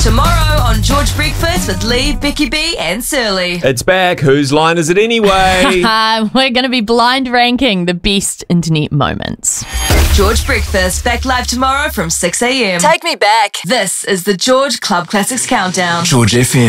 Tomorrow on George Breakfast with Lee, Becky B and Surly. It's back. Whose line is it anyway? We're going to be blind ranking the best internet moments. George Breakfast, back live tomorrow from 6 a.m. Take me back. This is the George Club Classics Countdown. George FM.